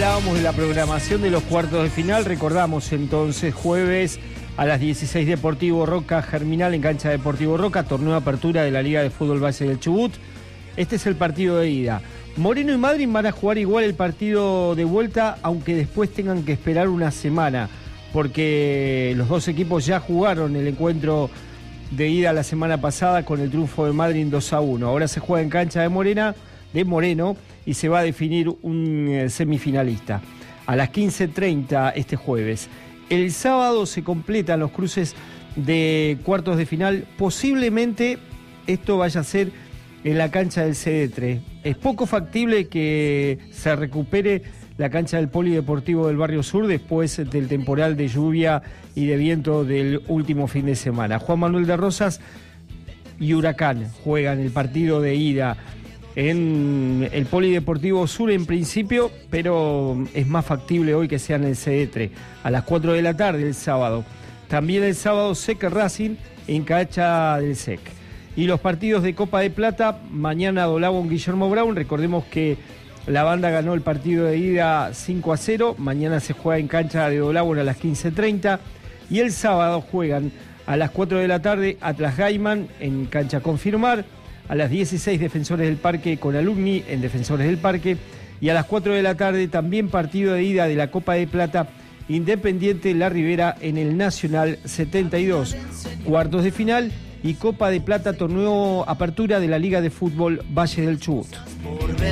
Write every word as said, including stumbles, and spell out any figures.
hablábamos de la programación de los cuartos de final. Recordamos entonces jueves a las dieciséis Deportivo Roca Germinal en cancha Deportivo Roca, torneo de apertura de la Liga de Fútbol Valle del Chubut. Este es el partido de ida. Moreno y Madryn van a jugar igual el partido de vuelta, aunque después tengan que esperar una semana, porque los dos equipos ya jugaron el encuentro de ida la semana pasada con el triunfo de Madryn dos a uno. Ahora se juega en cancha de Morena, de Moreno, y se va a definir un eh, semifinalista a las quince treinta este jueves. El sábado se completan los cruces de cuartos de final. Posiblemente esto vaya a ser en la cancha del C D tres. Es poco factible que se recupere la cancha del Polideportivo del Barrio Sur después del temporal de lluvia y de viento del último fin de semana. Juan Manuel de Rosas y Huracán juegan el partido de ida en el Polideportivo Sur en principio, pero es más factible hoy que sea en el C D tres a las cuatro de la tarde el sábado. También el sábado S E C Racing en cancha del S E C. Y los partidos de Copa de Plata, mañana Dolabón Guillermo Brown. Recordemos que la banda ganó el partido de ida cinco a cero. Mañana se juega en cancha de Dolabón a las quince treinta. Y el sábado juegan a las cuatro de la tarde Atlas Gaiman en cancha Confirmar. A las dieciséis Defensores del Parque con Alumni en Defensores del Parque. Y a las cuatro de la tarde también partido de ida de la Copa de Plata, Independiente La Ribera en el Nacional setenta y dos. Cuartos de final y Copa de Plata, torneo apertura de la Liga de Fútbol Valle del Chubut.